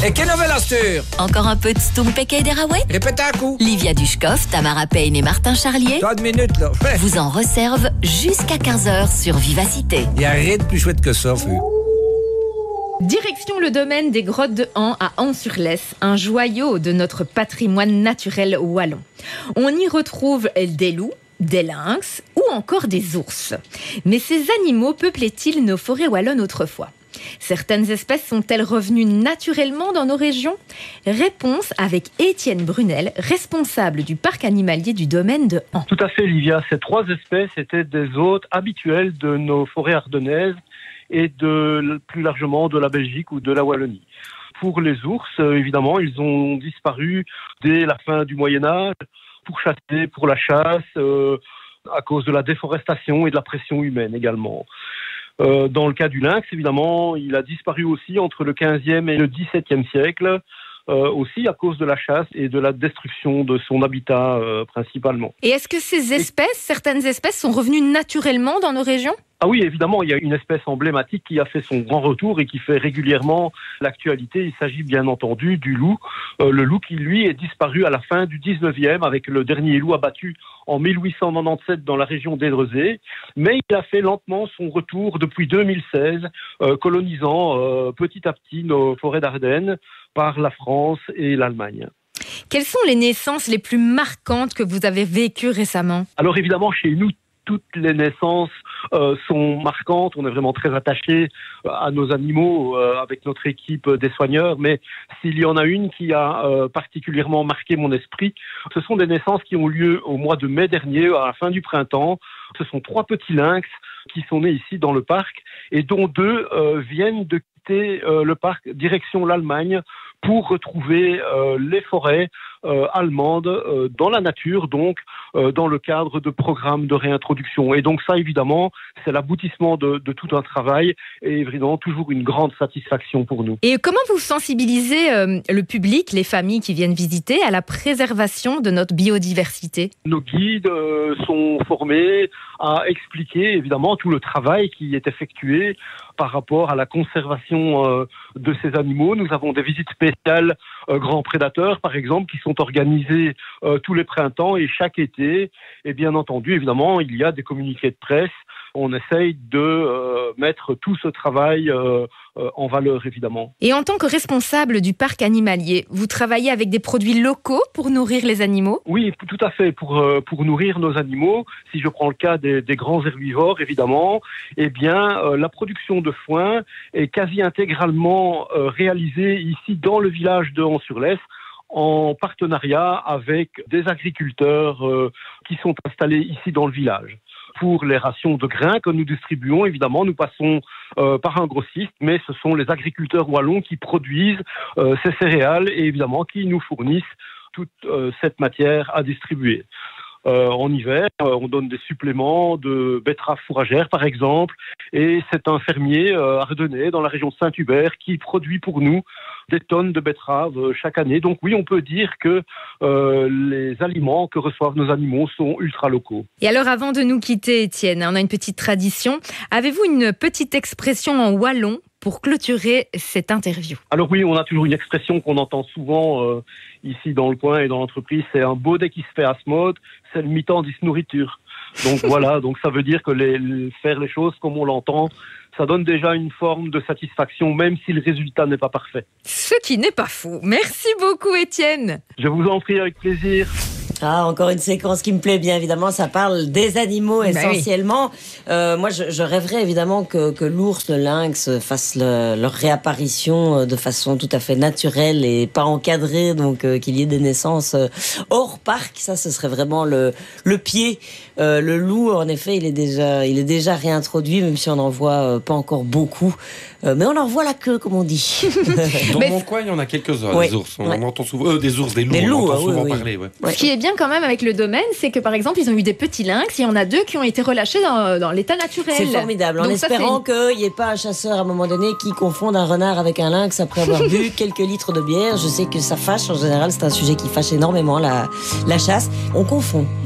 Et quelle nouvelle asture? Encore un peu de Stumpeke et des Raouets? Répète un coup. Livia Dushkov, Tamara Payne et Martin Charlier 3 minutes, là. Ouais. vous en resservent jusqu'à 15h sur Vivacité. Il n'y a rien de plus chouette que ça, Fu. Direction le domaine des grottes de Han à Han-sur-Lesse, un joyau de notre patrimoine naturel wallon. On y retrouve des loups, des lynx ou encore des ours. Mais ces animaux peuplaient-ils nos forêts wallonnes autrefois ? Certaines espèces sont-elles revenues naturellement dans nos régions ? Réponse avec Étienne Brunel, responsable du parc animalier du domaine de Han. Tout à fait, Livia. Ces 3 espèces étaient des hôtes habituels de nos forêts ardennaises et plus largement de la Belgique ou de la Wallonie. Pour les ours, évidemment, ils ont disparu dès la fin du Moyen-Âge pour chasser, pour la chasse, à cause de la déforestation et de la pression humaine également. Dans le cas du lynx, évidemment, il a disparu aussi entre le 15e et le 17e siècle, aussi à cause de la chasse et de la destruction de son habitat principalement. Et est-ce que certaines espèces sont revenues naturellement dans nos régions ? Ah oui, évidemment, il y a une espèce emblématique qui a fait son grand retour et qui fait régulièrement l'actualité. Il s'agit bien entendu du loup. Le loup qui, lui, est disparu à la fin du 19e avec le dernier loup abattu en 1897 dans la région d'Édrezé. Mais il a fait lentement son retour depuis 2016, colonisant petit à petit nos forêts d'Ardennes par la France et l'Allemagne. Quelles sont les naissances les plus marquantes que vous avez vécues récemment ? Alors évidemment, chez nous, toutes les naissances sont marquantes. On est vraiment très attachés à nos animaux avec notre équipe des soigneurs. Mais s'il y en a une qui a particulièrement marqué mon esprit, ce sont des naissances qui ont lieu au mois de mai dernier, à la fin du printemps. Ce sont 3 petits lynx qui sont nés ici dans le parc et dont 2 viennent de quitter le parc direction l'Allemagne pour retrouver les forêts allemandes dans la nature, donc dans le cadre de programmes de réintroduction. Et donc ça, évidemment, c'est l'aboutissement de tout un travail et évidemment toujours une grande satisfaction pour nous. Et comment vous sensibilisez le public, les familles qui viennent visiter, à la préservation de notre biodiversité ? Nos guides sont formés à expliquer évidemment tout le travail qui est effectué par rapport à la conservation de ces animaux. Nous avons des visites spéciales grands prédateurs, par exemple, qui sont organisées tous les printemps et chaque été. Et bien entendu, évidemment, il y a des communiqués de presse. On essaye de mettre tout ce travail en valeur, évidemment. Et en tant que responsable du parc animalier, vous travaillez avec des produits locaux pour nourrir les animaux ? Oui, tout à fait. Pour nourrir nos animaux, si je prends le cas des grands herbivores, évidemment, eh bien, la production de foin est quasi intégralement réalisée ici dans le village de Han-sur-Lesse, en partenariat avec des agriculteurs qui sont installés ici dans le village. Pour les rations de grains que nous distribuons, évidemment, nous passons par un grossiste, mais ce sont les agriculteurs wallons qui produisent ces céréales et évidemment qui nous fournissent toute cette matière à distribuer. En hiver, on donne des suppléments de betteraves fourragères, par exemple, et c'est un fermier ardennais dans la région de Saint-Hubert qui produit pour nous des tonnes de betteraves chaque année. Donc oui, on peut dire que les aliments que reçoivent nos animaux sont ultra locaux. Et alors, avant de nous quitter, Étienne, on a une petite tradition. Avez-vous une petite expression en wallon pour clôturer cette interview? Alors oui, on a toujours une expression qu'on entend souvent ici dans le coin et dans l'entreprise, c'est un beau dès qui se fait à ce mode, c'est le mi-temps dix nourriture. Donc voilà, donc ça veut dire que faire les choses comme on l'entend, ça donne déjà une forme de satisfaction, même si le résultat n'est pas parfait. Ce qui n'est pas faux. Merci beaucoup, Étienne. Je vous en prie, avec plaisir. Ah, encore une séquence qui me plaît bien, évidemment. Ça parle des animaux essentiellement. Oui. Moi, je rêverais évidemment que l'ours, le lynx fassent leur réapparition de façon tout à fait naturelle et pas encadrée, donc qu'il y ait des naissances hors parc. Ça, ce serait vraiment le pied. Le loup, en effet, il est déjà réintroduit, même si on n'en voit pas encore beaucoup. Mais on en voit la queue, comme on dit. Dans mon coin, il y en a quelques-uns, des ours. On entend souvent des loups. On entend souvent parler. Ouais. Ce qui est bien quand même avec le domaine, c'est que par exemple, ils ont eu des petits lynx. Il y en a 2 qui ont été relâchés dans l'état naturel. C'est formidable. En espérant qu'il n'y ait pas un chasseur à un moment donné qui confonde un renard avec un lynx après avoir bu quelques litres de bière. Je sais que ça fâche. En général, c'est un sujet qui fâche énormément, la chasse. On confond.